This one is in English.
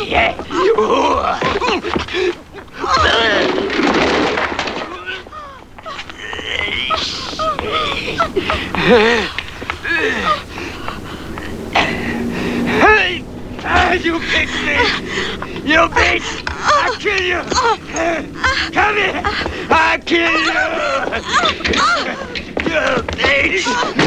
Yeah. Hey! You picked me! You bitch! I'll kill you! Come here! I'll kill you! You bitch!